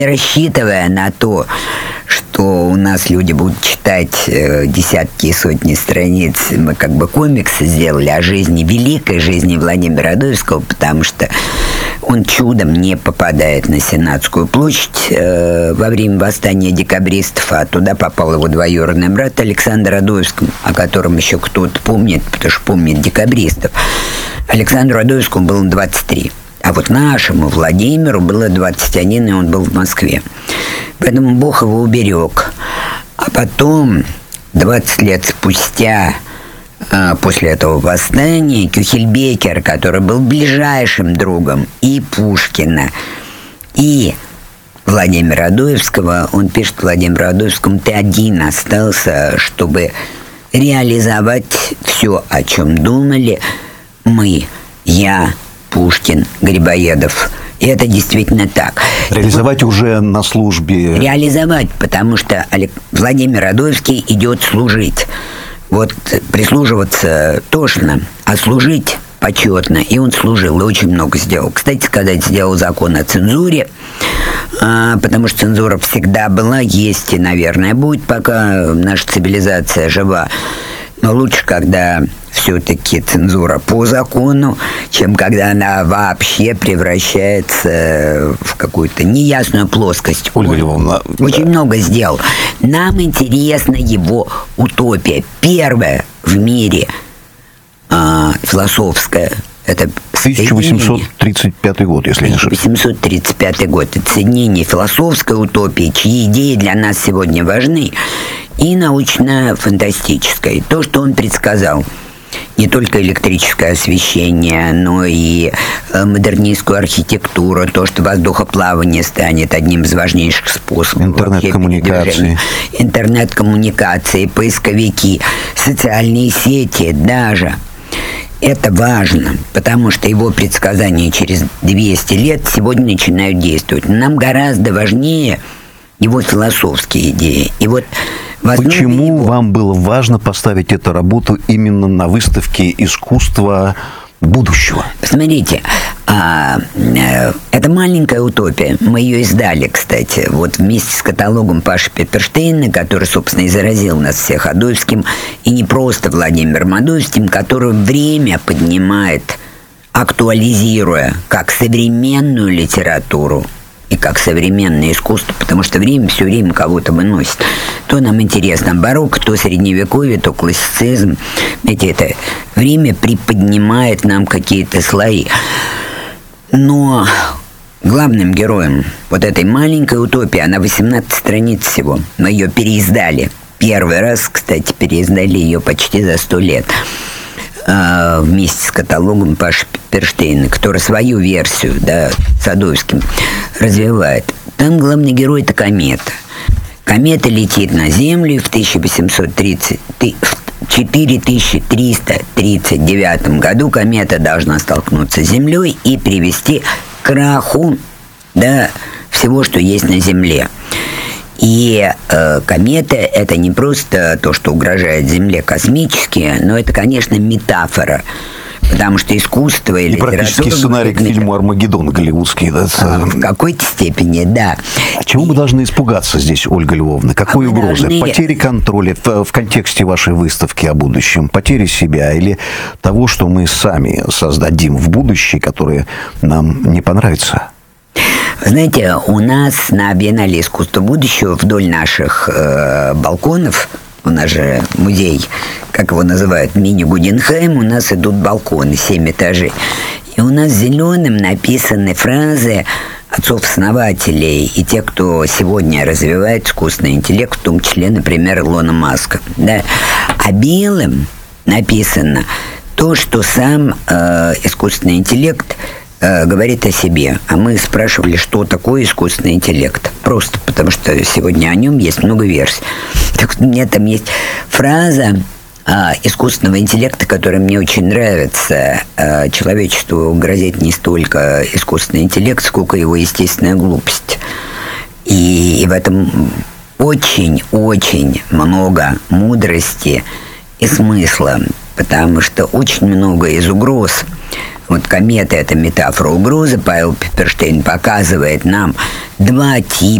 рассчитывая на то, что у нас люди будут читать десятки и сотни страниц, мы как бы комиксы сделали о жизни, великой жизни Владимира Радуевского, потому что он чудом не попадает на Сенатскую площадь во время восстания декабристов, а туда попал его двоюродный брат Александр Радуевский, о котором еще кто-то помнит, потому что помнит декабристов. Александру Радуевскому было 23. А вот нашему Владимиру было 21, и он был в Москве. Поэтому Бог его уберег. А потом, 20 лет спустя, после этого восстания, Кюхельбекер, который был ближайшим другом и Пушкина, и Владимира Радуевского, он пишет Владимиру Радуевскому: «Ты один остался, чтобы реализовать все, о чем думали мы, я, Пушкин, Грибоедов». И это действительно так. Реализовать уже на службе. Реализовать, потому что Владимир Радуевский идет служить. Вот прислуживаться тошно, а служить почетно. И он служил, и очень много сделал. Кстати сказать, сделал закон о цензуре, потому что цензура всегда была, есть и, наверное, будет, пока наша цивилизация жива. Но лучше, когда все-таки цензура по закону, чем когда она вообще превращается в какую-то неясную плоскость. Ольга Львовна, очень много сделал. Нам интересна его утопия. Первая в мире философская. Это 1835 год, если не ошибаюсь. 1835 год. Это соединение философской утопии, чьи идеи для нас сегодня важны, и научно-фантастической. То, что он предсказал. Не только электрическое освещение, но и модернистскую архитектуру, то, что воздухоплавание станет одним из важнейших способов. Интернет-коммуникации. Интернет-коммуникации, поисковики, социальные сети даже. Это важно, потому что его предсказания через 200 лет сегодня начинают действовать. Нам гораздо важнее его философские идеи. И вот почему вам было важно поставить эту работу именно на выставке искусства будущего? Смотрите, это маленькая утопия. Мы ее издали, кстати, вот вместе с каталогом Паши Пепперштейна, который, собственно, и заразил нас всех Адуевским, и не просто Владимиром Адуевским, который время поднимает, актуализируя как современную литературу и как современное искусство, потому что время все время кого-то выносит. То нам интересно барокко, то средневековье, то классицизм. Знаете, это время приподнимает нам какие-то слои. Но главным героем вот этой маленькой утопии, она 18 страниц всего, мы ее переиздали. Первый раз, кстати, переиздали ее почти за 100 лет. Вместе с каталогом Паши Пепперштейна, который свою версию, да, с Адуевским развивает. Там главный герой – это комета. Комета летит на Землю в 4339 году. Комета должна столкнуться с Землей и привести к краху, да, всего, что есть на Земле. И комета – это не просто то, что угрожает Земле космически, но это, конечно, метафора. Потому что искусство и литература... практически сценарий к фильму «Армагеддон» голливудский, да? В какой-то степени, да. А чего мы должны испугаться здесь, Ольга Львовна? Какой угрозы? Потери контроля в контексте вашей выставки о будущем? Потери себя или того, что мы сами создадим в будущее, которое нам не понравится? Знаете, у нас на Биеннале искусства будущего вдоль наших балконов, у нас же музей, как его называют, мини-Гугенхайм, у нас идут балконы, 7 этажей. И у нас зеленым написаны фразы отцов-основателей и тех, кто сегодня развивает искусственный интеллект, в том числе, например, Илона Маска. Да? А белым написано то, что сам искусственный интеллект говорит о себе. А мы спрашивали, что такое искусственный интеллект. Просто потому, что сегодня о нем есть много версий. Так у меня там есть фраза искусственного интеллекта, которая мне очень нравится. Человечеству грозит не столько искусственный интеллект, сколько его естественная глупость. И в этом очень-очень много мудрости и смысла, потому что очень много из угроз Вот комета — это метафора угрозы. Павел Пепперштейн показывает нам два типа